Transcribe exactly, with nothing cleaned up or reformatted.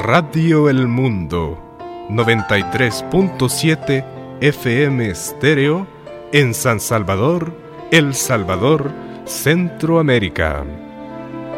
Radio El Mundo, noventa y tres punto siete F M estéreo en San Salvador, El Salvador, Centroamérica.